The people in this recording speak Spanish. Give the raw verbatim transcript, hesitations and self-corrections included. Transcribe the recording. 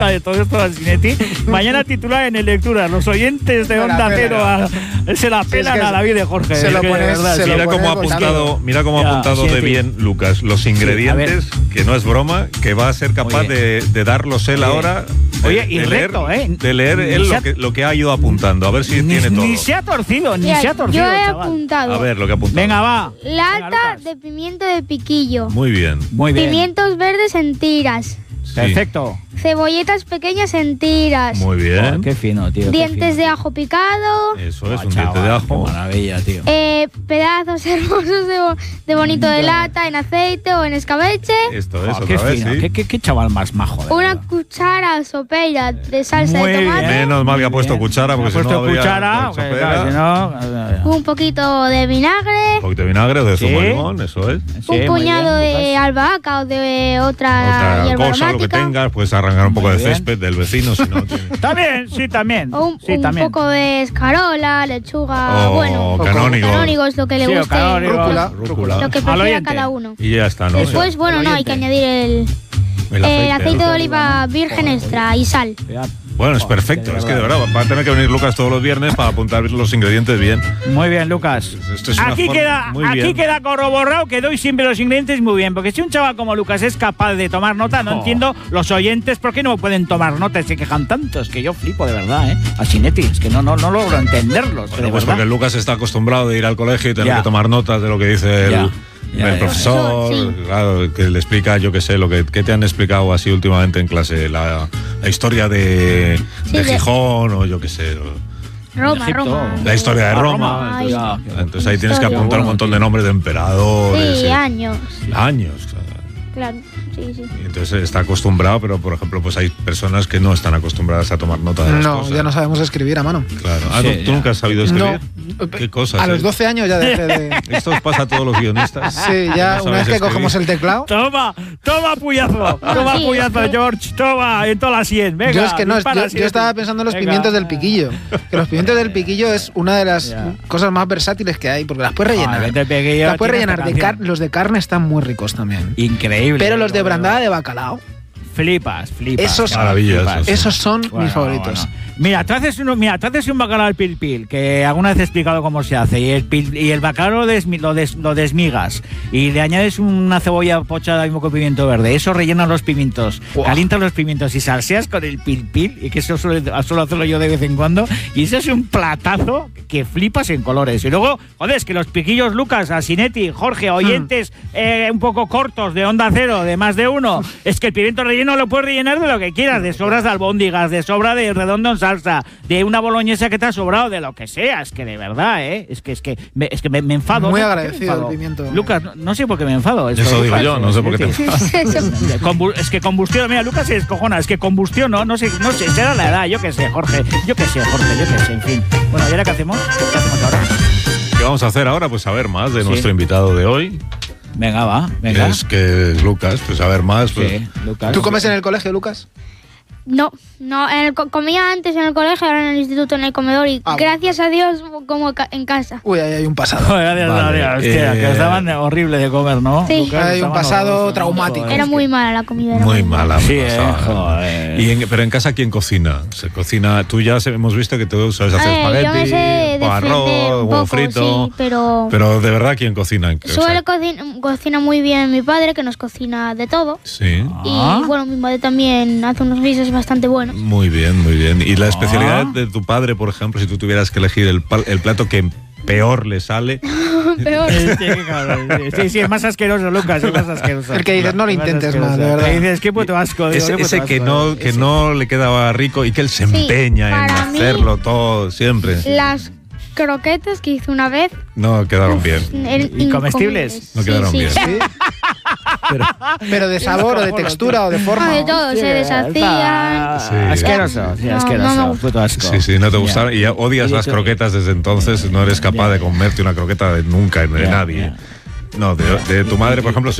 de todo esto de Asinetti. Mañana titular en el Lectura, los oyentes de Onda Cero a, se la pelan sí, es a David de Jorge. Se lo pones, se mira, lo cómo ha apuntado, mira cómo ha apuntado de bien Lucas los ingredientes, sí, que no es broma, que va a ser capaz de, de darlos él Oye. ahora. De, Oye, y de recto, leer, ¿eh? De leer él lo que, lo que ha ido apuntando, a ver si ni, tiene todo. Ni se ha torcido, ni Mira, se ha torcido. Yo he chaval. apuntado. A ver lo que ha apuntado. Venga, va. Lata de pimiento de piquillo. Muy bien. Muy bien. Pimientos verdes en tiras. Sí. Perfecto. Cebolletas pequeñas en tiras. Muy bien. Oh, qué fino, tío. Dientes de ajo picado. Eso es, oh, un chaval, diente de ajo. Qué maravilla, tío. Eh, pedazos hermosos de, bo de bonito de lata en aceite o en escabeche. Esto es, Oh, otra qué vez, fino, sí. qué, qué, qué chaval más majo. De Una verdad. cuchara sopera de salsa Muy de tomate. bien. Menos mal que ha puesto Bien. cuchara, porque Ha si no puesto habría cuchara, hecho que, pera. claro, si no, Un poquito de vinagre. Un poquito de vinagre o de Sí. zumo de limón, eso es. Sí, un muy puñado bien, de Lucas. albahaca o de otra, Otra hierba cosa, lo que aromática. tengas, puedes arrancar un poco Muy de bien. césped del vecino, si no tiene. También, sí, también. O un, sí, un también. poco de escarola, lechuga, O bueno, canónigo. canónigos, lo que le Sí, o guste, canónigo. Rúcula. Rúcula. lo que Al prefiera oyente. cada uno. Y ya está, ¿no? Después, bueno, El no, hay que oyente. añadir el, El el aceite de ¿no? oliva virgen extra y sal. Bueno, es perfecto. Es que de verdad va a tener que venir Lucas todos los viernes para apuntar los ingredientes bien. Muy bien, Lucas. Esto es una Aquí, forma- queda, muy aquí bien. queda corroborado que doy siempre los ingredientes muy bien. Porque si un chaval como Lucas es capaz de tomar nota, no Oh. entiendo los oyentes por qué no pueden tomar nota y se quejan tanto. Es que yo flipo de verdad, ¿eh? Asinetti, es que no, no, no logro entenderlos. Bueno, de pues verdad. porque Lucas está acostumbrado de ir al colegio y tener Ya. que tomar notas de lo que dice el, Ya. Ya, el ya. profesor, Sí. claro, que le explica, yo qué sé, lo que, que te han explicado así últimamente en clase, la, la historia de, Sí, de de- Gijón o yo qué sé. Roma, Egipto. Roma. La historia de Ah, Roma. Ay. Ya, qué Entonces ahí tienes que Historia. apuntar un montón de nombres de emperadores. Sí, y- años. años. claro. Claro, sí, sí. Y entonces está acostumbrado, pero por ejemplo, pues hay personas que no están acostumbradas a tomar nota de las No, cosas. ya no sabemos escribir a mano. Claro. Ah, Sí, ¿tú, tú ya. nunca has sabido escribir? No. ¿Qué cosas? A eh? los doce años ya dejé de... Esto os pasa a todos los guionistas. Sí, ya No una vez sabéis que escribir. cogemos el teclado... Toma, toma puyazo, toma sí, puyazo, es que- George, toma, en todas las cien, venga. Yo es que no, es- dispara, yo, yo siete. estaba pensando en los Venga. pimientos del piquillo. Que los pimientos del piquillo es una de las Ya. cosas más versátiles que hay, porque las puedes Ah, rellenar. vete, pequeño, las puedes tiene rellenar esta de car canción. los de carne están muy ricos también. Increíble. Pero los de Lo veo. brandada de bacalao, Flipas, flipas. Esos- Maravilla, flipas. esos. esos son Bueno, mis favoritos. bueno. Mira, tú haces, uno, mira, tú haces un bacalao al pil pil, que alguna vez he explicado cómo se hace, y el, pil- y el bacalao lo, desmi- lo, des- lo desmigas, y le añades una cebolla pochada y un poco de pimiento verde, eso rellenas los pimientos, Buah. calientas los pimientos y salseas con el pil pil, y que eso suele, suelo hacerlo yo de vez en cuando, y eso es un platazo que flipas en colores. Y luego, joder, es que los piquillos Lucas, Asinetti, Jorge, oyentes eh, un poco cortos de Onda Cero, de más de uno, es que el pimiento relleno lo puedes rellenar de lo que quieras, de sobras de albóndigas, de sobra de redondo en salsa, de una boloñesa que te ha sobrado, de lo que sea. Es que de verdad, ¿eh? Es que, es que, me, es que me, me enfado. Muy ¿no? ¿Por qué me agradecido enfado? el pimiento. Lucas, no, no sé por qué me enfado. Es Eso por digo Lucas, yo, no sé por qué te sí. Eso. Es que combustión, mira, Lucas se descojona, es que combustión, ¿no? No sé, no sé, será la edad, yo qué sé, Jorge, yo qué sé, Jorge, yo qué sé, en fin. Bueno, ¿y ahora qué hacemos? ¿Qué hacemos ahora? ¿Qué vamos a hacer ahora? Pues saber más de Sí. nuestro invitado de hoy. Venga, va, Que venga. es que es Lucas, pues saber más. Pues, Sí, Lucas. ¿Tú comes en el colegio, Lucas? No, no, en el co- comía antes en el colegio, ahora en el instituto, en el comedor y Ah, gracias a Dios como ca- en casa. Uy, ahí hay un pasado. Joder, gracias Vale, a Dios, hostia, eh, que estaban horrible de comer, ¿no? Sí. Lucas, Hay un estaban pasado horrorosos, traumático. joder. Era muy mala la comida. era Muy mala. Sí, me eh, pasaba. joder. Y en- pero en casa, ¿quién cocina? Se cocina. Tú ya se- hemos visto que tú sabes hacer Eh, yo me espagueti, sé defender arroz, un huevo poco, frito. sí, pero, Pero de verdad, ¿quién cocina? O sea, suele cocina, cocina muy bien mi padre, que nos cocina de todo. Sí. Ah. Y bueno, mi madre también hace unos guisos bastante buenos. Muy bien, muy bien. ¿Y la Ah. especialidad de tu padre, por ejemplo, si tú tuvieras que elegir el, pal- el plato que peor le sale? Peor. Sí, qué cabrón, sí, sí, sí, es más asqueroso, Lucas, es más asqueroso. El que dices, no lo Es más intentes asqueroso. más, de verdad. Que dices, qué puto asco. digo, Ese, qué puto ese que asco, no eh. que Ese. no le quedaba rico y que él se Sí, empeña en para mí- hacerlo todo siempre. Las croquetas que hice una vez No quedaron bien. eran ¿Y comestibles? incomibles. No Sí, quedaron sí. bien. ¿Sí? Pero, Pero de sabor o de textura o de Ah, forma. de todo, se deshacían. Sí. Asqueroso, sí, No, asqueroso, no me puto asco. sí, sí, no te Ya. gustaron. Y ya odias Y las tú- croquetas desde entonces. No eres capaz Ya. de comerte una croqueta de nunca, de Ya, nadie. ya. No, de, de tu madre, por ejemplo, sí.